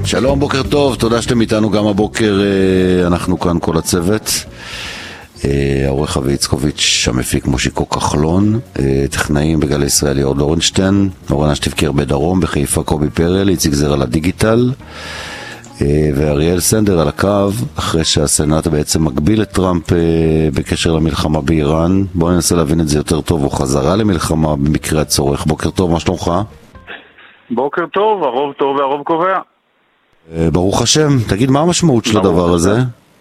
שלום, בוקר טוב, תודה שאתם איתנו גם הבוקר, אנחנו כאן כל הצוות, העורך אבי יצקוביץ', המפיק מושיקו כחלון, טכנאים בגלי ישראל ליאור לורנשטיין, אורנה שתבקר בדרום, בחיפה קובי פרל, איציק זר על הדיגיטל, ואריאל סנדר על הקו, אחרי שהסנאט בעצם מגביל את טראמפ בקשר למלחמה באיראן. בואו ננסה להבין את זה יותר טוב, או חזרה למלחמה במקרה הצורך. בוקר טוב, מה שלומך? בוקר טוב, הרוב טוב והרוב קובע. ברוך השם. תגיד, מה המשמעות של הדבר הזה?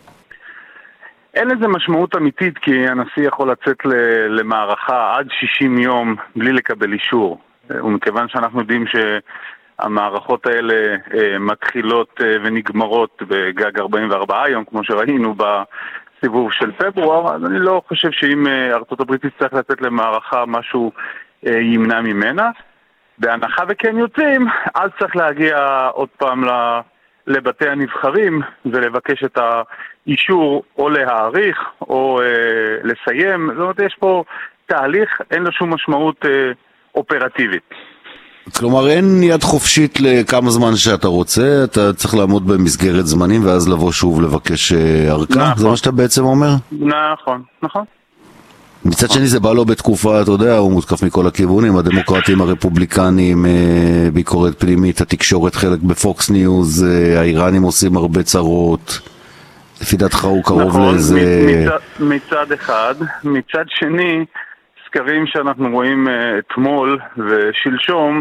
אין לזה משמעות אמיתית, כי הנשיא יכול לצאת למערכה עד 60 יום בלי לקבל אישור. ומכיוון שאנחנו יודעים שהמערכות האלה מתחילות ונגמרות בגג 44 יום, כמו שראינו בסיבוב של פברואר, אז אני לא חושב שאם ארצות הברית תצטרך לצאת למערכה משהו ימנע ממנה. בהנחה וכן יוצאים, אז צריך להגיע עוד פעם לבתי הנבחרים ולבקש את האישור או להאריך או לסיים. זאת אומרת, יש פה תהליך, אין לו שום משמעות אופרטיבית. כלומר, אין יד חופשית לכמה זמן שאתה רוצה, אתה צריך לעמוד במסגרת זמנים ואז לבוא שוב לבקש ארכה? נכון. זה מה שאתה בעצם אומר? נכון, נכון. מצד שני זה בא לו בתקופה, אתה יודע, הוא מותקף מכל הכיוונים, הדמוקרטים, הרפובליקנים, ביקורת פנימית, התקשורת חלק בפוקס ניוז, האיראנים עושים הרבה צרות, לפי דעתך הוא קרוב נכון, לאיזה... מצד אחד, מצד שני, סקרים שאנחנו רואים אתמול ושלשום,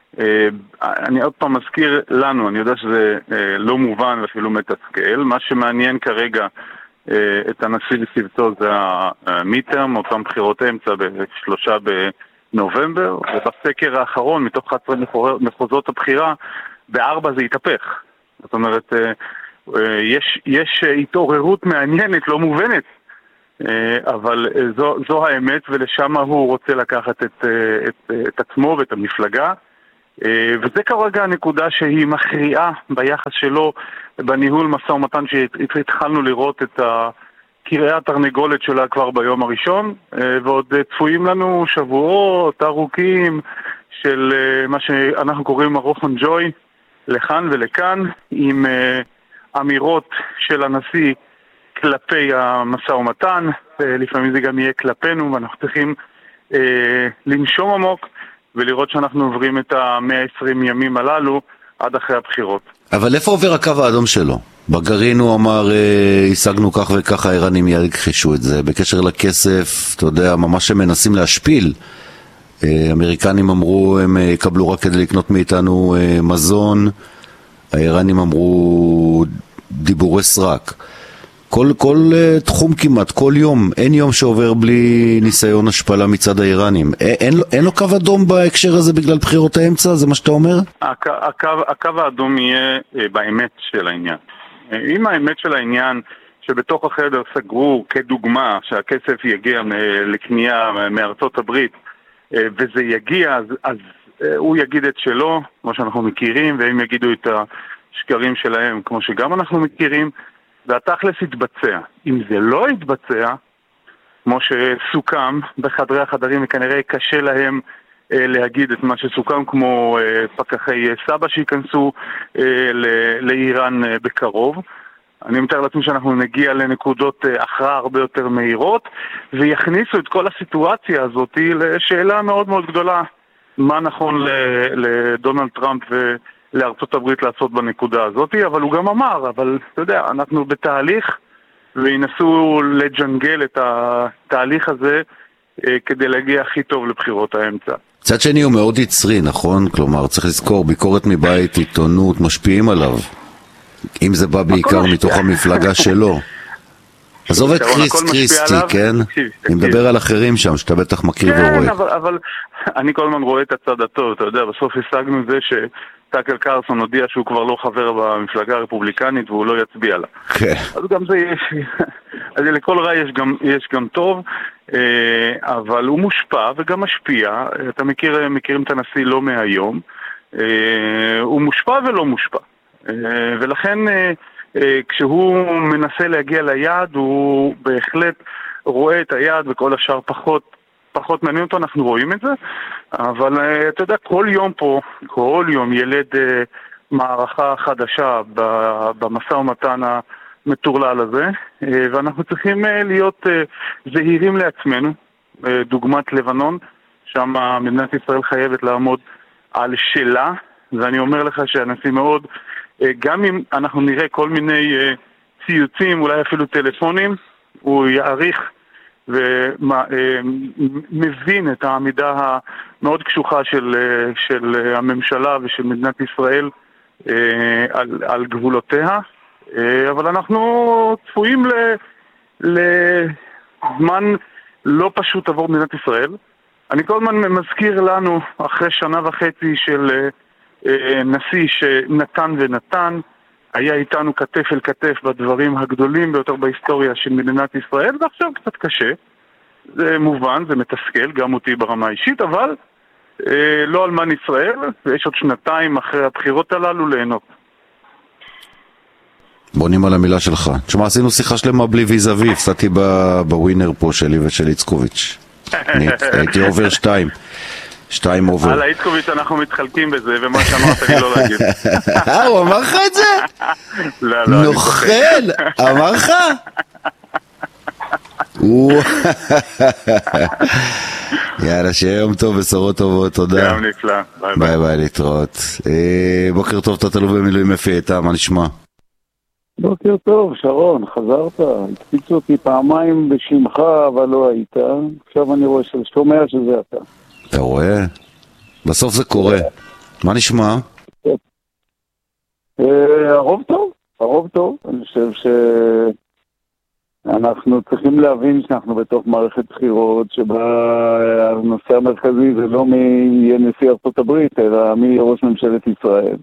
אני עוד פעם מזכיר לנו, אני יודע שזה לא מובן ואפילו מתסכל, מה שמעניין כרגע את הנשיא לסבתו זה המיטרם, אותם בחירות אמצע ב3 בנובמבר, ובסקר האחרון מתוך 11 מחוזות הבחירה, ב4 זה יתהפך. זאת אומרת, יש התעוררות מעניינת, לא מובנת, אבל זו האמת, ולשם הוא רוצה לקחת את עצמו ואת המפלגה, וזה כרגע הנקודה שהיא מכריעה ביחס שלו בניהול משא ומתן, שהתחלנו לראות את קרעי התרנגולת שלה כבר ביום הראשון, ועוד צפויים לנו שבועות ארוכים של מה שאנחנו קוראים הרוחן ג'וי לכאן ולכאן, עם אמירות של הנשיא כלפי המשא ומתן, לפעמים זה גם יהיה כלפינו, ואנחנו צריכים לנשום עמוק ולראות שאנחנו עוברים את ה-120 ימים הללו עד אחרי הבחירות. אבל איפה עובר הקו האדום שלו? בגרעין הוא אמר, השגנו כך וכך, האיראנים מיד הכחישו את זה. בקשר לכסף, אתה יודע, ממש הם מנסים להשפיל. האמריקנים אמרו, הם יקבלו רק כדי לקנות מאיתנו מזון. האיראנים אמרו, דיבורי סרק. כל תחום כמעט, כל יום, אין יום שעובר בלי ניסיון השפלה מצד האיראנים. אין לו קו אדום בהקשר הזה בגלל בחירות האמצע? זה מה שאתה אומר? הקו האדום יהיה באמת של העניין. אם האמת של העניין שבתוך החדר סגרו כדוגמה שהכסף יגיע לקנייה מארצות הברית וזה יגיע, אז הוא יגיד את שלו, כמו שאנחנו מכירים, והם יגידו את השקרים שלהם, כמו שגם אנחנו מכירים, והתכלס יתבצע. אם זה לא יתבצע, כמו שסוכם בחדרי החדרים, וכנראה קשה להם להגיד את מה שסוכם, כמו פקחי סבא שיכנסו לאיראן בקרוב. אני מתאר לעצמי שאנחנו נגיע לנקודות הכרעה הרבה יותר מהירות, ויכניסו את כל הסיטואציה הזאת לשאלה מאוד מאוד גדולה, מה נכון לדונלד טראמפ לארצות הברית לעשות בנקודה הזאת, אבל הוא גם אמר, אבל אתה יודע, אנחנו בתהליך, וינסו לג'נגל את התהליך הזה כדי להגיע הכי טוב לבחירות האמצע. צד שני הוא מאוד יצרי, נכון? כלומר, צריך לזכור, ביקורת מבית, עיתונות, משפיעים עליו. אם זה בא בעיקר מתוך המפלגה שלו. עזוב את קריסטי, כן? אני מדבר על אחרים שם, שאתה בטח מכיר ורואה. כן, אבל אני כל הזמן רואה את הצד הטוב, אתה יודע, בסוף השגנו את זה טאקר קרסון הודיע שהוא כבר לא חבר במפלגה הרפובליקנית והוא לא יצביע לה. אז גם זה יש, אז לכל רע יש גם טוב, אבל הוא מושפע וגם משפיע. אתה מכירים את הנשיא לא מהיום, הוא מושפע ולא מושפע, ולכן כשהוא מנסה להגיע ליעד הוא בהחלט רואה את היעד, וכל השאר פחות מעניין אותו, אנחנו רואים את זה, אבל אתה יודע, כל יום ילד מערכה חדשה במשא ומתן המטורלל הזה, ואנחנו צריכים להיות זהירים לעצמנו, דוגמת לבנון, שם מדינת ישראל חייבת לעמוד על שלה, ואני אומר לך שהנשיא מאוד, גם אם אנחנו נראה כל מיני ציוצים, אולי אפילו טלפונים, הוא יעריך ומבין את העמידה המאוד קשוחה של הממשלה ושל מדינת ישראל על גבולותיה, אבל אנחנו צפויים לזמן לא פשוט עבור מדינת ישראל. אני כל הזמן מזכיר לנו, אחרי שנה וחצי של נשיא שנתן ונתן, היה איתנו כתף אל כתף בדברים הגדולים ביותר בהיסטוריה של מדינת ישראל, ועכשיו קצת קשה. זה מובן, זה מתסכל, גם אותי ברמה אישית, אבל לא אלמן ישראל, ויש עוד שנתיים אחרי הבחירות הללו ליהנות. בונים על המילה שלך. תשמע, עשינו שיחה שלמה בלי ויזאבי, הפסדתי בווינר פה שלי ושל איצקוביץ'. הייתי אובר 2 אובר. על איצקוביץ' אנחנו מתחלקים בזה, ומה שאמרת לי לא להגיד. הוא אמר לך את זה? לא, נוכל, אמר לך? יאללה, שיהיה יום טוב, בשורות טובות, תודה. גם נפלא, ביי ביי, להתראות. בוקר טוב, תת-אלוף במילואים אפי איתה, מה נשמע? בוקר טוב, שרון, חזרת, הקפיצו אותי פעמיים בשמך, אבל לא היית. עכשיו אני שומע שזה אתה. אתה רואה? בסוף זה קורה. מה נשמע? הרוב טוב. אני חושב שאנחנו צריכים להבין שאנחנו בתוך מערכת בחירות, שבה הנושא המרכזי זה לא מי יהיה נשיא ארצות הברית, אלא מי יהיה ראש ממשלת ישראל.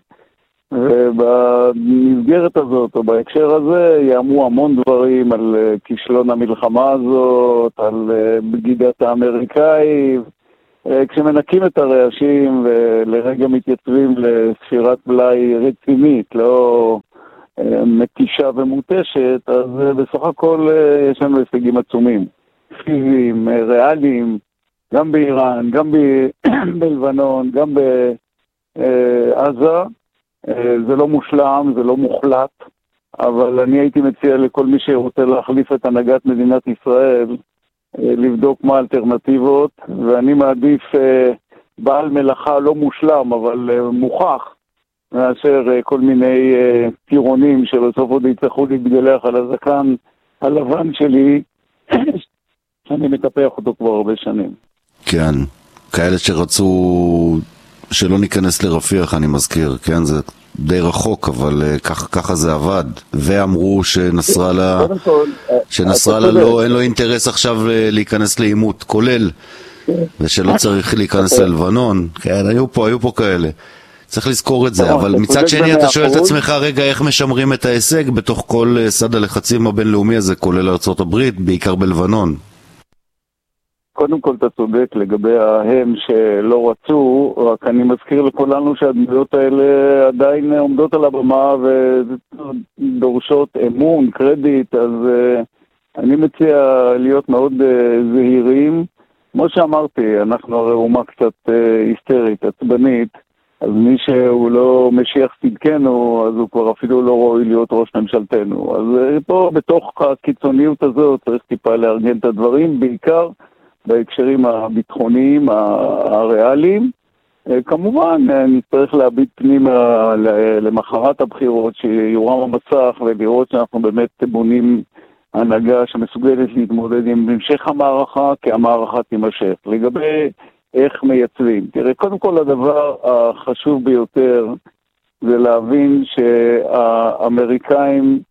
ובמסגרת הזאת, או בהקשר הזה, יאמרו המון דברים על כישלון המלחמה הזאת, על בגידת האמריקאים. כשמנקים את הרעשים ולרגע מתייצבים לספירת בלאי רצינית, לא מתישה ומותשת, אז בסך הכל יש לנו הישגים עצומים, פיזיים, ריאליים, גם באיראן, גם בלבנון, גם בעזה. זה לא מושלם, זה לא מוחלט, אבל אני הייתי מציע לכל מי שרוצה להחליף את הנהגת מדינת ישראל, לבדוק מה האלטרנטיבות, ואני מעדיף בעל מלאכה לא מושלם, אבל מוכח, מאשר כל מיני טירונים שבסוף עוד יצטרכו להתגלח על הזקן הלבן שלי, שאני מטפח אותו כבר הרבה שנים. כן, כאלה שרצו שלא ניכנס לרפיח, אני מזכיר, כן, זה די רחוק, אבל ככה זה עבד, ואמרו שנסראללה לא, אין לו אינטרס עכשיו להיכנס לאימות, כולל, ושלא צריך להיכנס ללבנון, כן, היו פה כאלה. צריך לזכור את זה, אבל מצד שני אתה שואל את עצמך, רגע, איך משמרים את ההישג בתוך כל סד הלחצים הבינלאומי הזה, כולל ארצות הברית, בעיקר בלבנון? קודם כל אתה צודק לגבי ההם שלא רצו, רק אני מזכיר לכולנו שהדמויות האלה עדיין עומדות על הבמה ודורשות אמון, קרדיט, אז אני מציע להיות מאוד זהירים. כמו שאמרתי, אנחנו הרי אומה קצת היסטרית, עצבנית, אז מי שהוא לא משיח צדקנו, אז הוא כבר אפילו לא ראוי להיות ראש ממשלתנו. אז פה בתוך הקיצוניות הזאת צריך טיפה לארגן את הדברים, בעיקר בהקשרים הביטחוניים הריאליים. כמובן נצטרך להביט פנימה למחרת הבחירות שיורם המסך ולראות שאנחנו באמת בונים הנהגה שמסוגלת להתמודד עם המשך המערכה, כי המערכה תימשך. לגבי איך מייצבים, תראה, קודם כל הדבר החשוב ביותר זה להבין שהאמריקאים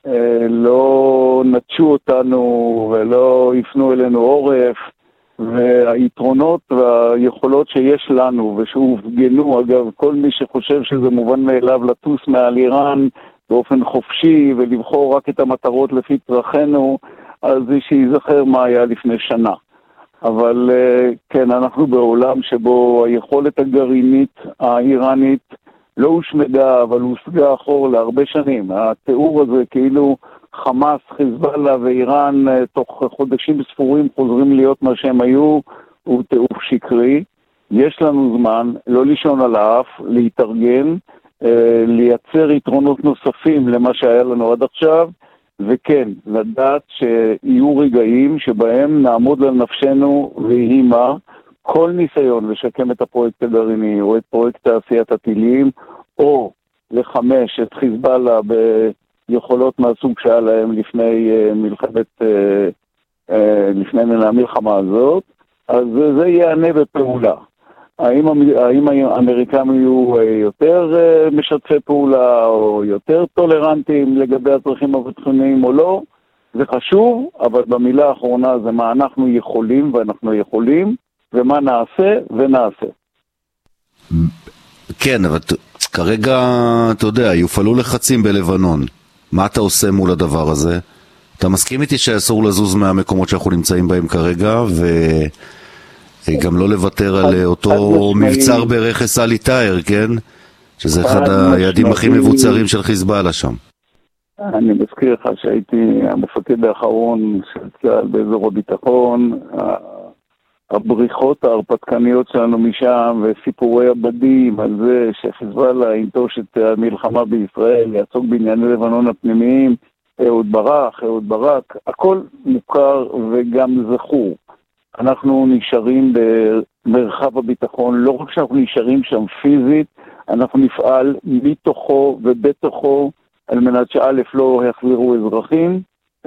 לא נטשו אותנו ולא יפנו אלינו עורף, והיתרונות והיכולות שיש לנו ושהופגנו, אגב, כל מי שחושב שזה מובן מאליו לטוס מעל איראן באופן חופשי ולבחור רק את המטרות לפי צרכנו, אז שיזכר מה היה לפני שנה. אבל כן, אנחנו בעולם שבו היכולת הגרעינית האיראנית לא הושמדה, אבל הושגה אחור להרבה שנים. התיאור הזה כאילו חמאס, חיזבאללה ואיראן תוך חודשים ספורים חוזרים להיות מה שהם היו, הוא תיאור שקרי. יש לנו זמן לא לישון על האף, להתארגן, לייצר יתרונות נוספים למה שהיה לנו עד עכשיו, וכן, לדעת שיהיו רגעים שבהם נעמוד על נפשנו ויהי מה, כל ניסיון לשקם את הפרויקט הגרעיני או את פרויקט תעשיית הטילים, או לחמש את חיזבאללה ביכולות מהסוג שהיה להם לפני המלחמה הזאת, אז זה יענה בפעולה. האם האמריקאים יהיו יותר משתפי פעולה או יותר טולרנטיים לגבי הצרכים הביטחוניים או לא, זה חשוב, אבל במילה האחרונה זה מה אנחנו יכולים ואנחנו יכולים, ומה נעשה ונעשה. כן, אבל כרגע, אתה יודע, יופעלו לחצים בלבנון. מה אתה עושה מול הדבר הזה? אתה מסכים איתי שאסור לזוז מהמקומות שאנחנו נמצאים בהם כרגע, וגם לא לוותר על אותו מבצר ברכס אל איתאר, כן? שזה אחד היעדים הכי מבוצרים של חיזבאללה שם. אני מזכיר לך שהייתי המפקד האחרון של צה"ל באזור הביטחון, הבריחות ההרפתקניות שלנו משם וסיפורי הבדים על זה שחיזבאללה ינטוש את המלחמה בישראל, יעסוק בענייני לבנון הפנימיים, אהוד ברק, הכל מוכר וגם זכור. אנחנו נשארים במרחב הביטחון, לא רק שאנחנו נשארים שם פיזית, אנחנו נפעל מתוכו ובתוכו על מנת שא' לא יחזירו אזרחים,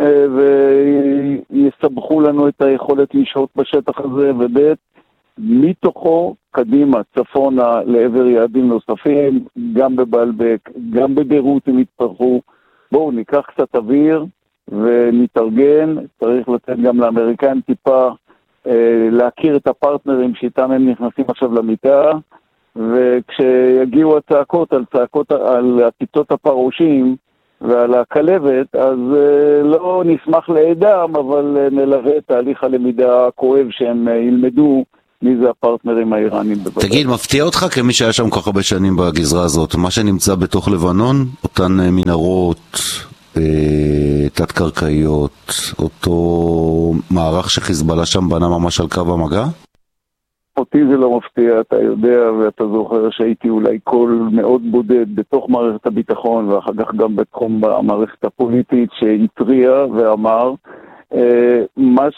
ויסבכו לנו את היכולת לשהות בשטח הזה, וב' מתוכו קדימה, צפונה לעבר יעדים נוספים, גם בבלבק, גם בבירות אם יצטרכו. בואו ניקח קצת אוויר ונתארגן, צריך לתת גם לאמריקאים טיפה להכיר את הפרטנרים שאיתם הם נכנסים עכשיו למיטה, וכשיגיעו הצעקות על עקיצות הפרושים ועל הכלבת, אז לא נשמח לעדם, אבל נלווה את תהליך הלמידה הכואב שהם ילמדו מי זה הפרטנרים האיראנים. תגיד, מפתיע אותך כמי שהיה שם כל כך הרבה שנים בגזרה הזאת, מה שנמצא בתוך לבנון, אותן מנהרות, תת-קרקעיות, אותו מערך שחיזבאללה שם בנה ממש על קו המגע? אותי זה לא מפתיע, אתה יודע ואתה זוכר שהייתי אולי קול מאוד בודד בתוך מערכת הביטחון ואחר כך גם בתחום המערכת הפוליטית שהתריע ואמר מה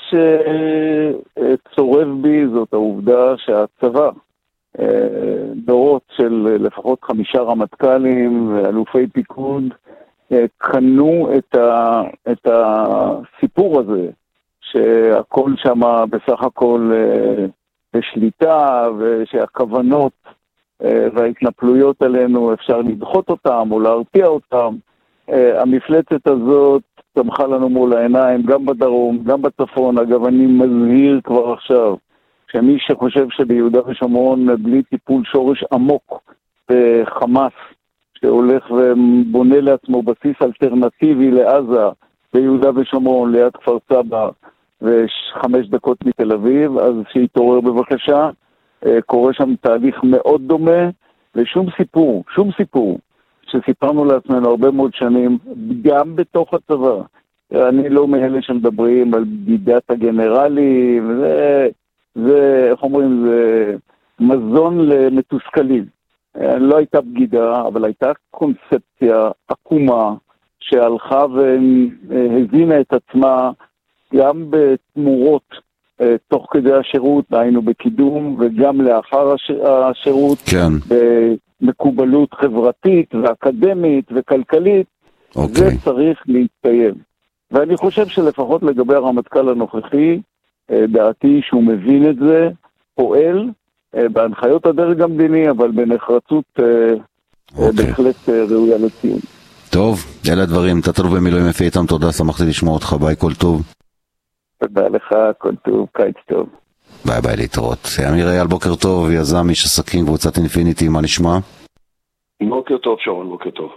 שצורב בי זאת העובדה שהצבא, דורות של לפחות 5 רמטכ"לים ואלופי פיקוד, קנו את הסיפור הזה שהכל שם בסך הכל בשליטה, ושהכוונות וההתנפלויות עלינו אפשר לדחות אותם או להרתיע אותם. המפלצת הזאת צמחה לנו מול העיניים, גם בדרום, גם בצפון. אגב, אני מזהיר כבר עכשיו, שמי שחושב שביהודה ושומרון בלי טיפול שורש עמוק בחמאס, שהולך ובונה לעצמו בסיס אלטרנטיבי לעזה, ביהודה ושומרון, ליד כפר סבא, ו5 דקות מתל אביב, אז שיתעורר בבקשה. קורה שם תהליך מאוד דומה, ושום סיפור שסיפרנו לעצמנו הרבה מאוד שנים, גם בתוך הצבא. אני לא מאלה שמדברים על בגידת הגנרלים, זה איך אומרים, זה מזון למתוסכלים. לא הייתה בגידה, אבל הייתה קונספציה עקומה, שהלכה והזינה את עצמה, גם בתמורות תוך כדי השירות, היינו בקידום, וגם לאחר השירות, כן. במקובלות חברתית ואקדמית וכלכלית, זה צריך להתקיים. ואני חושב שלפחות לגבי הרמטכ"ל הנוכחי, דעתי שהוא מבין את זה, פועל בהנחיות הדרג המדיני, אבל בנחרצות בהחלט ראויה לציון. טוב, אלה הדברים, תת-אלוף במילואים אפי איתם, תודה, שמחתי לשמוע אותך, ביי, כל טוב. תודה לך, כל טוב, קיץ טוב. ביי ביי, להתראות. אמיר אייל, בוקר טוב, יזם איש עסקים, קבוצת אינפיניטי, מה נשמע? בוקר טוב, שרון, בוקר טוב.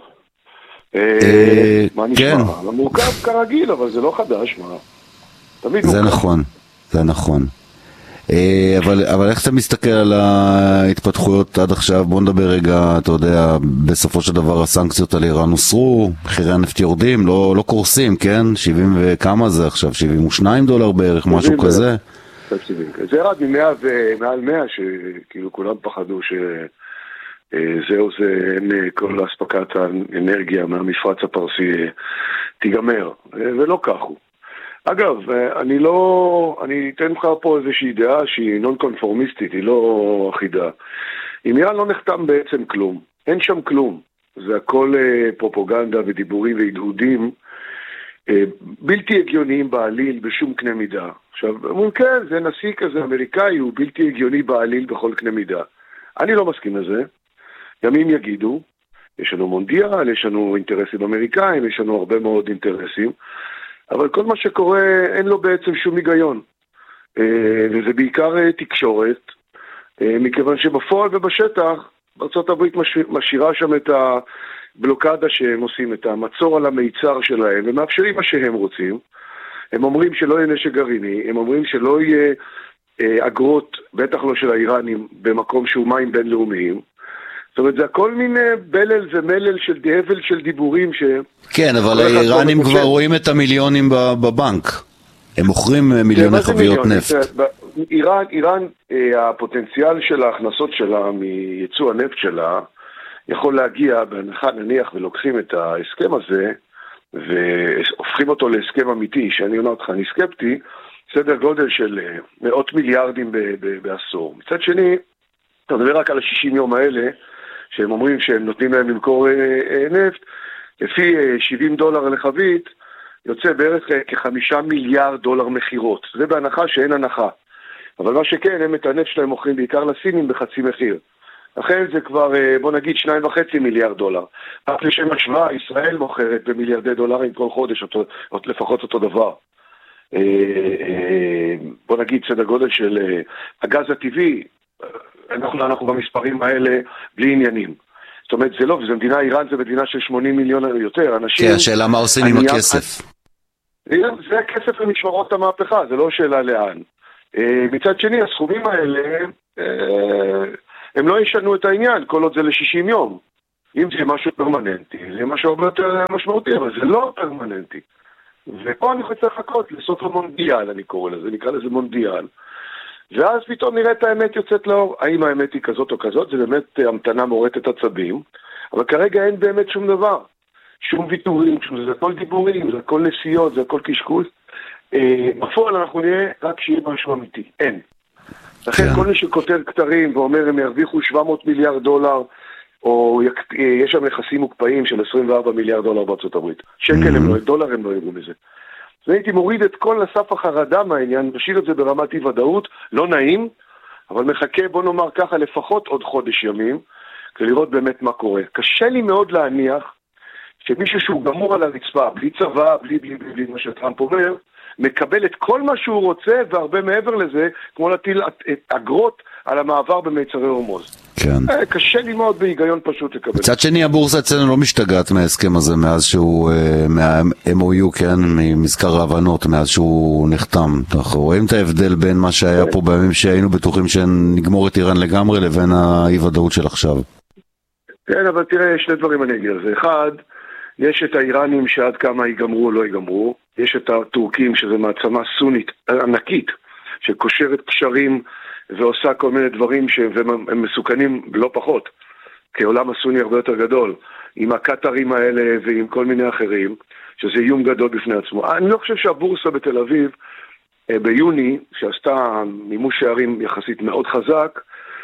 מה נשמע? מורכב כרגיל, אבל זה לא חדש, מה? תמיד מורכב. זה נכון. אבל איך אתה מסתכל על ההתפתחויות עד עכשיו? בוא נדבר רגע, אתה יודע, בסופו של דבר הסנקציות על איראן הוסרו, מחירי הנפט יורדים, לא קורסים, כן? 70 וכמה זה עכשיו? $72 בערך, משהו כזה? זה ירד מעל 100, שכאילו כולם פחדו זהו זה, כל אספקת האנרגיה מהמפרץ הפרסי תיגמר, ולא כך הוא. אגב, אני אתן לך פה איזושהי דעה שהיא נון קונפורמיסטית, היא לא אחידה. עם איראן לא נחתם בעצם כלום, אין שם כלום. זה הכל פרופוגנדה ודיבורים והדהודים בלתי הגיוניים בעליל בשום קנה מידה. עכשיו, אומרים כן, זה נשיא כזה אמריקאי, הוא בלתי הגיוני בעליל בכל קנה מידה. אני לא מסכים לזה. ימים יגידו, יש לנו מונדיאל, יש לנו אינטרסים אמריקאים, יש לנו הרבה מאוד אינטרסים, אבל כל מה שקורה אין לו בעצם שום היגיון. וזה בעיקר תקשורת, מכיוון שבפועל ובשטח, ארצות הברית משאירה שם את הבלוקדה שהם עושים, את המצור על המיצר שלהם, ומאפשרים מה שהם רוצים. הם אומרים שלא יהיה נשק גרעיני, הם אומרים שלא יהיה אגרות, בטח לא של האיראנים, במקום שהוא מים בינלאומיים. זאת אומרת, זה הכל מין בלל ומלל של דהבל של דיבורים ש... כן, אבל האיראנים כבר רואים את המיליונים בבנק. הם מוכרים מיליוני חביות נפט. איראן, הפוטנציאל של ההכנסות שלה מייצוא הנפט שלה, יכול להגיע, בהנחה נניח ולוקחים את ההסכם הזה, והופכים אותו להסכם אמיתי, שאני אומר אותך, אני סקפטי, סדר גודל של מאות מיליארדים בעשור. מצד שני, אתה מדבר רק על ה-60 יום האלה, שהם אומרים שהם נותנים להם למכור נפט, לפי $70 לחבית, יוצא בערך כ5 מיליארד דולר מחירות. זה בהנחה שאין הנחה. אבל מה שכן, הם את הנפט שלהם מוכרים בעיקר לסינים בחצי מחיר. לכן זה כבר, בוא נגיד, 2.5 מיליארד דולר. רק לשם השוואה, ישראל מוכרת במיליארדי דולרים כל חודש, לפחות אותו דבר. בוא נגיד, סדר גודל של הגז הטבעי, אנחנו במספרים האלה בלי עניינים. זאת אומרת, זה לא, וזו מדינה, איראן זה מדינה של 80 מיליון או יותר. אנשים... כן, השאלה מה עושים עם הכסף. זה הכסף למשמרות המהפכה, זה לא שאלה לאן. מצד שני, הסכומים האלה, הם לא ישנו את העניין, כל עוד זה ל-60 יום. אם זה משהו פרמננטי, זה משהו הרבה יותר משמעותי, אבל זה לא פרמננטי. ופה אני צריך לחכות לסוף המונדיאל, אני קורא לזה, נקרא לזה מונדיאל. ואז פתאום נראה את האמת יוצאת לאור. האם האמת היא כזאת או כזאת? זה באמת המתנה מורטת עצבים, אבל כרגע אין באמת שום דבר. שום ויתורים, זה הכל דיבורים, זה הכל נסיעות, זה הכל קשקוש. בפועל אנחנו נראה רק שיהיה משהו אמיתי. אין. לכן כל מי שכותב כתרים ואומר הם ירוויחו 700 מיליארד דולר, או יש שם יחסים מוקפאים של 24 מיליארד דולר בארצות הברית. שקל הם לא, דולר הם לא יראו מזה. אז הייתי מוריד את כל הסף החרדה מהעניין, משאיר את זה ברמת אי ודאות, לא נעים, אבל מחכה, בוא נאמר ככה, לפחות עוד חודש ימים, כדי לראות באמת מה קורה. קשה לי מאוד להניח שמישהו שהוא גמור על הרצפה, בלי צבא, בלי מה שטראמפ אומר, מקבל את כל מה שהוא רוצה, והרבה מעבר לזה, כמו להטיל אגרות על המעבר במיצרי הורמוז. כן. קשה לי מאוד בהיגיון פשוט לקבל. מצד שני, הבורסה אצלנו לא משתגעת מההסכם הזה, מאז שהוא, מה-MOU, כן, ממזכר ההבנות, מאז שהוא נחתם. אנחנו רואים את ההבדל בין מה שהיה פה בימים שהיינו בטוחים שנגמור את איראן לגמרי, לבין האי-ודאות של עכשיו. כן, אבל תראה, שני דברים אני אגיד על זה. אחד, יש את האיראנים שעד כמה ייגמרו או לא ייגמרו, יש את הטורקים שזה מעצמה סונית ענקית, שקושרת קשרים ועושה כל מיני דברים שהם מסוכנים לא פחות, כי העולם הסוני הרבה יותר גדול, עם הקטרים האלה ועם כל מיני אחרים, שזה איום גדול בפני עצמו. אני לא חושב שהבורסה בתל אביב ביוני, שעשתה מימוש שערים יחסית מאוד חזק,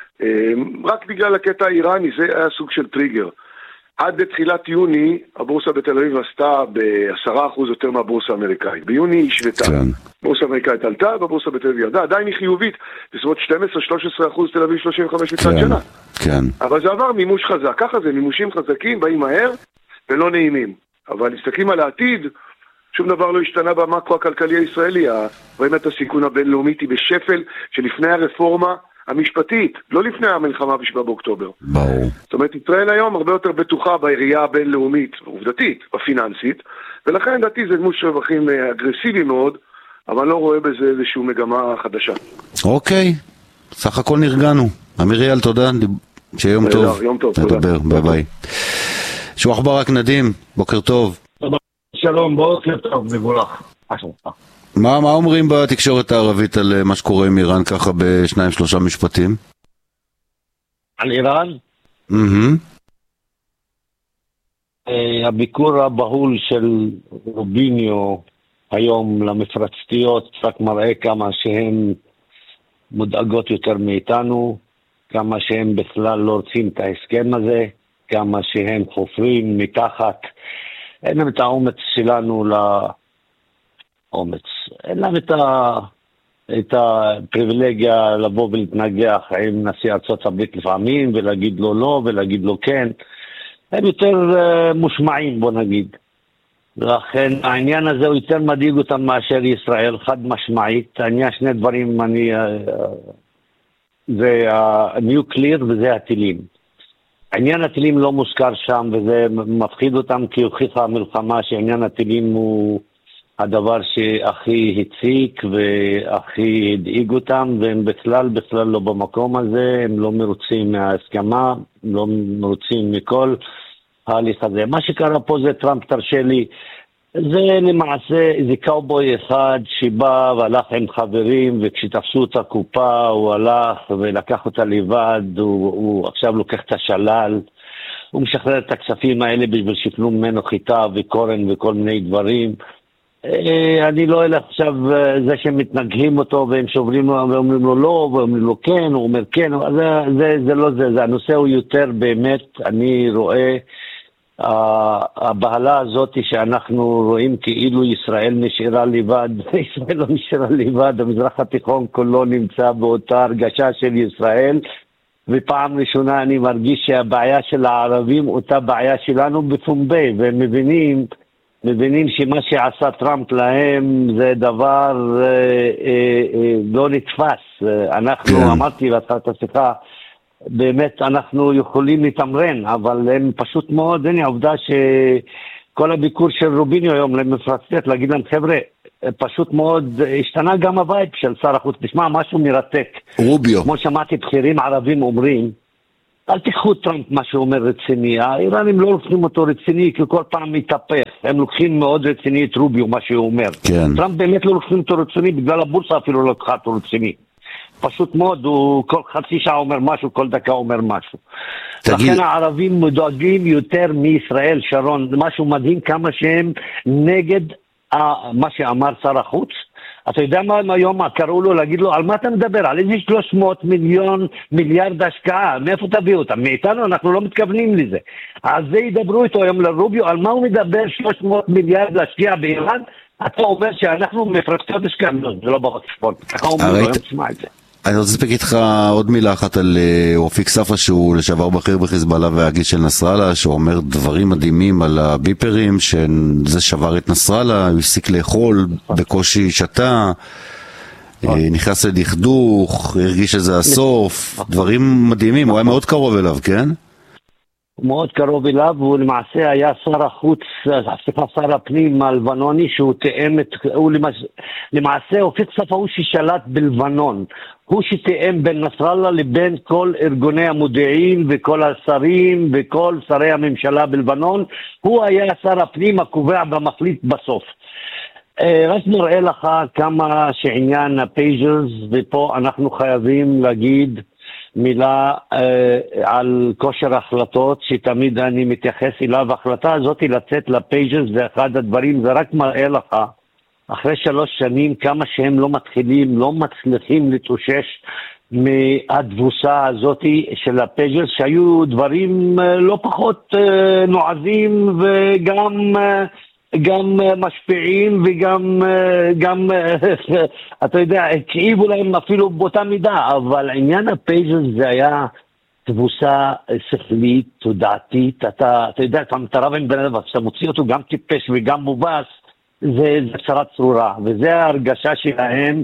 רק בגלל הקטע האיראני, זה היה סוג של טריגר. עד לתחילת יוני, הבורסה בתל אביב עשתה ב10% יותר מהבורסה האמריקאית. ביוני היא שוותה. כן. הבורסה האמריקאית עלתה, והבורסה בתל אביב ירדה. עדיין היא חיובית, בסביבות 12-13%, תל אביב 35 מצד שנה. כן. אבל זה עבר מימוש חזק. ככה זה, מימושים חזקים, באים מהר ולא נעימים. אבל נסתכלים על העתיד, שום דבר לא השתנה במקרו הכלכלי הישראלי. רואים את הסיכון הבינלאומית היא בשפל שלפני הרפורמה המשפטית, לא לפני המלחמה ב7 באוקטובר. ברור. זאת אומרת, ישראל היום הרבה יותר בטוחה בעירייה הבינלאומית, עובדתית, הפיננסית, ולכן לדעתי זה דמות רווחים אגרסיבי מאוד, אבל לא רואה בזה איזושהי מגמה חדשה. אוקיי, סך הכל נרגענו. אמיר אייל, תודה, שיהיה יום טוב. יום טוב, תודה. נדבר, ביי ביי. שוח ברק נדים, בוקר טוב. שלום, בוקר טוב, מבורך. מה אומרים בתקשורת הערבית על מה שקורה עם איראן ככה בשניים שלושה משפטים? על איראן? הביקור הבהול של רוביניו היום למפרצתיות רק מראה כמה שהן מודאגות יותר מאיתנו, כמה שהם בכלל לא רוצים את ההסכם הזה, כמה שהם חופרים מתחת. אין להם את האומץ שלנו אין להם את הפריבילגיה לבוא ולהתנגח עם נשיא ארצות הברית לפעמים ולהגיד לו לא ולהגיד לו כן. הם יותר מושמעים, בוא נגיד. לכן העניין הזה הוא יותר מדאיג אותם מאשר ישראל, חד משמעית. העניין שני דברים, זה הניוקליר וזה הטילים. עניין הטילים לא מוזכר שם וזה מפחיד אותם, כי הוכיחה המלחמה שעניין הטילים הוא הדבר שהכי הציק והכי הדאיג אותם, והם בכלל לא במקום הזה, הם לא מרוצים מההסכמה, לא מרוצים מכל ההליך הזה. מה שקרה פה זה טראמפ, תרשה לי, זה למעשה איזה קאובוי אחד שבא והלך עם חברים, וכשתפסו את הקופה הוא הלך ולקח אותה לבד, הוא עכשיו לוקח את השלל, הוא משחרר את הכספים האלה בשביל שיפלו ממנו חיטה וקורן וכל מיני דברים. אני לא אלך עכשיו, זה שהם מתנגחים אותו והם שוברים לו ואומרים לו לא ואומרים לו כן, הוא אומר כן, זה לא זה, הנושא הוא יותר באמת, אני רואה הבהלה הזאת שאנחנו רואים כאילו ישראל נשארה לבד, ישראל לא נשארה לבד, המזרח התיכון כולו נמצא באותה הרגשה של ישראל, ופעם ראשונה אני מרגיש שהבעיה של הערבים אותה בעיה שלנו בפומבי, והם מבינים שמה שעשה טראמפ להם זה דבר לא נתפס. אנחנו אמרתי בהתחלת השיחה, באמת אנחנו יכולים לתמרן, אבל הם פשוט מאוד, הנה העובדה שכל הביקור של רוביניו היום למפרצת, להגיד להם חבר'ה, פשוט מאוד השתנה גם הבית של שר החוץ, תשמע משהו מרתק. רוביו. כמו שמעתי בכירים ערבים אומרים, אל תיקחו טראמפ מה שאומר רציני, האיראנים לא לוקחים אותו רציני כי כל פעם מתהפך, הם לוקחים מאוד רציני את רוביו מה שהוא אומר. כן. טראמפ באמת לא לוקחים אותו רציני, בגלל הבורסה אפילו לא לקחה אותו רציני. פשוט מאוד, הוא כל חצי שעה אומר משהו, כל דקה אומר משהו. לכן הערבים מודאגים יותר מישראל, שרון, משהו מדהים כמה שהם נגד מה שאמר שר החוץ. אתה יודע מה היום קראו לו להגיד לו, על מה אתה מדבר? על איזה 300 מיליארד השקעה, מאיפה תביא אותם? מאיתנו אנחנו לא מתכוונים לזה. אז זה ידברו איתו היום לרוביו, על מה הוא מדבר 300 מיליארד להשקיע באיראן? אתה אומר שאנחנו מפרצות השקענו, זה לא בחשבון. ככה אומרים לו, היום תשמע את זה. אני רוצה לספק איתך עוד מילה אחת על אופיק ספרא, שהוא לשעבר בכיר בחיזבאללה והגיס של נסראללה, שאומר דברים מדהימים על הביפרים, שזה שבר את נסראללה, הוא הפסיק לאכול, בקושי שתה, נכנס לדכדוך, הרגיש שזה הסוף, דברים מדהימים, הוא היה מאוד קרוב אליו, כן? מאוד קרוב אליו, הוא למעשה היה שר החוץ, שר הפנים הלבנוני, שהוא תאם למעשה אופיק ספרא הוא ששלט בלבנון, הוא שתאם בין נסראללה לבין כל ארגוני המודיעין וכל השרים וכל שרי הממשלה בלבנון, הוא היה שר הפנים הקובע במחליט בסוף. רק נראה לך כמה שעניין הפייג'רס, ופה אנחנו חייבים להגיד מילה על כושר החלטות שתמיד אני מתייחס אליו. ההחלטה הזאת לצאת לפייג'רס זה אחד הדברים, זה רק מראה לך אחרי 3 שנים כמה שהם לא מצליחים להתאושש מהתבוסה הזאת של הפייג'רס, שהיו דברים לא פחות נועזים וגם משפיעים וגם אתה יודע, הכאיבו להם אפילו באותה מידה, אבל עניין הפייג'רס זה היה תבוסה שכלית, תודעתית, אתה יודע, אתה רב עם בן אדם, אתה מוציא אותו גם טיפש וגם מובס, זה צרה צרורה, וזה ההרגשה שלהם.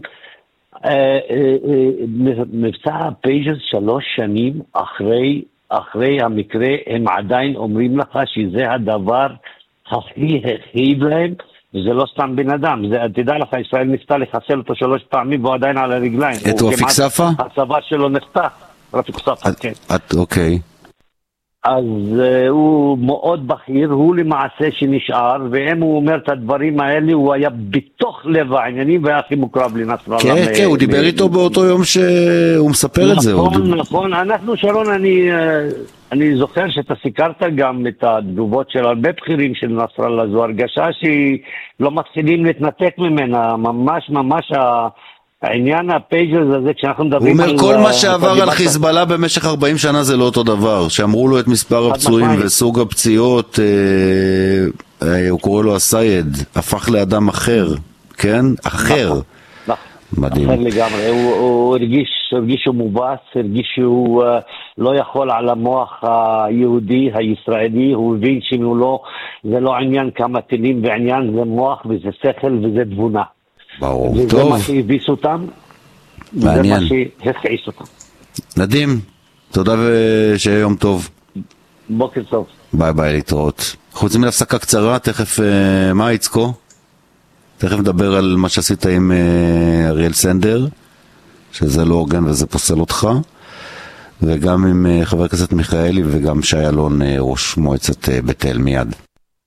מבצע הפייג'רס 3 שנים אחרי המקרה, הם עדיין אומרים לך שזה הדבר הכי הכאיב להם, וזה לא סתם בן אדם, תדע לך, ישראל ניסתה לחסל אותו 3 פעמים והוא עדיין על הרגליים. את אופיק ספרא? הצבא שלו נחתך, אופיק ספרא, כן. אוקיי. אז הוא מאוד בכיר, הוא למעשה שנשאר, ואם הוא אומר את הדברים האלה, הוא היה בתוך לב העניינים, והיה הכי מוקרב לנסראללה. כן, כן, הוא דיבר איתו באותו יום שהוא מספר את זה. נכון, אנחנו שרון, אני זוכר שאתה סיקרת גם את התגובות של הרבה בכירים של נסראללה, זו הרגשה שלא מתחילים להתנתק ממנה, ממש העניין הפייג'רס הזה, כשאנחנו מדברים הוא אומר, כל מה שעבר על חיזבאללה במשך 40 שנה זה לא אותו דבר, שאמרו לו את מספר הפצועים וסוג הפציעות, הוא קורא לו הסייד, הפך לאדם אחר, כן? אחר. מדהים. אחר לגמרי, הוא הרגיש שהוא מובס, הרגיש שהוא לא יכול על המוח היהודי, הישראלי, הוא הבין זה לא עניין כמה טילים, ועניין זה מוח וזה שכל וזה תבונה. ברור, וזה טוב. מה שהביס אותם, מעניין. זה מה שהכעיס אותם. נדים, תודה ושיהיה יום טוב. בוקר טוב. ביי ביי, להתראות. חוצים להפסקה קצרה, תכף מה יצקו? תכף נדבר על מה שעשית עם אריאל סנדר, שזה לא הוגן וזה פוסל אותך, וגם עם חבר הכנסת מיכאלי וגם שי אלון, ראש מועצת בית אל. מיד.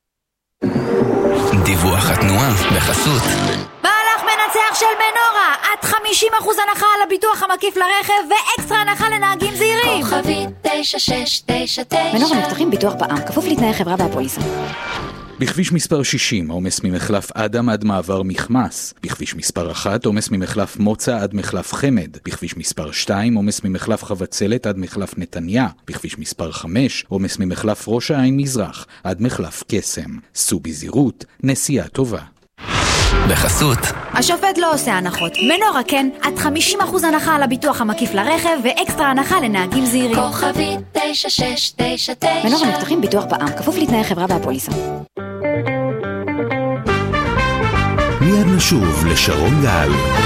דיווח התנועה בחסות מהלך מנצח של מנורה, עד 50% הנחה על הביטוח המקיף לרכב ואקסטרה הנחה לנהגים זהירים. כוכבית 9699 מנורה מבטחים ביטוח בע"מ, כפוף לתנאי חברה והפוליסה. בכביש מספר 60, עומס ממחלף אדם עד מעבר מחמס. בכביש מספר 1, עומס ממחלף מוצא עד מחלף חמד. בכביש מספר 2, עומס ממחלף חבצלת עד מחלף נתניה. בכביש מספר 5, עומס ממחלף ראש העין מזרח עד מחלף קסם. סעו בזהירות, נסיעה טובה. בחסות השופט לא עושה הנחות, מנורה כן, עד 50% הנחה על הביטוח המקיף לרכב ואקסטרה הנחה לנהגים זהירים. כוכבית 9699 מנורה מבטחים ביטוח בע"מ, כפוף לתנאי חברה והפוליסה. מיד נשוב לשרון גל.